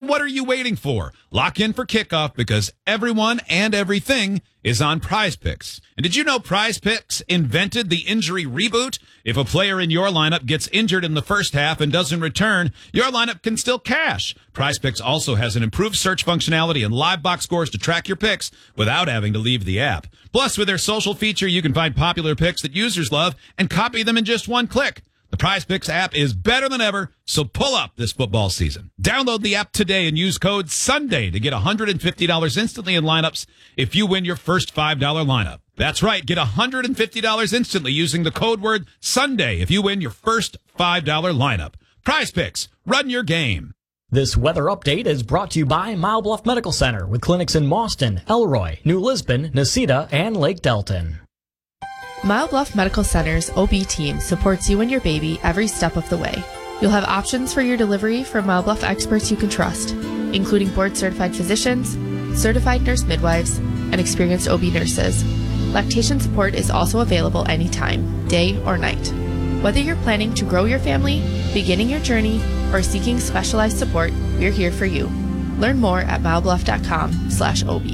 what are you waiting for? Lock in for kickoff because everyone and everything is on Prize Picks. And did you know Prize Picks invented the injury reboot? If a player in your lineup gets injured in the first half and doesn't return, your lineup can still cash. Prize Picks also has an improved search functionality and live box scores to track your picks without having to leave the app. Plus, with their social feature, you can find popular picks that users love and copy them in just one click. The Prize Picks app is better than ever, so pull up this football season. Download the app today and use code SUNDAY to get $150 instantly in lineups if you win your first $5 lineup. That's right, get $150 instantly using the code word SUNDAY if you win your first $5 lineup. Prize Picks, run your game. This weather update is brought to you by Mile Bluff Medical Center with clinics in Mauston, Elroy, New Lisbon, Necedah, and Lake Delton. Mile Bluff Medical Center's OB team supports you and your baby every step of the way. You'll have options for your delivery from Mile Bluff experts you can trust, including board-certified physicians, certified nurse midwives, and experienced OB nurses. Lactation support is also available anytime, day or night. Whether you're planning to grow your family, beginning your journey, or seeking specialized support, we're here for you. Learn more at milebluff.com/OB.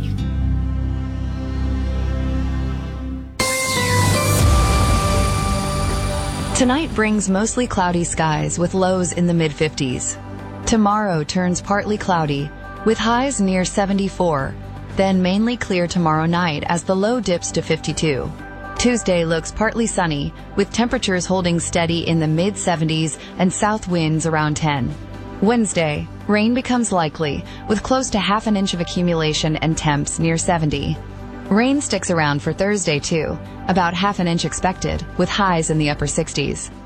Tonight brings mostly cloudy skies with lows in the mid-50s. Tomorrow turns partly cloudy with highs near 74, then mainly clear tomorrow night as the low dips to 52. Tuesday looks partly sunny with temperatures holding steady in the mid-70s and south winds around 10. Wednesday, rain becomes likely with close to half an inch of accumulation and temps near 70. Rain sticks around for Thursday too, about half an inch expected, with highs in the upper 60s.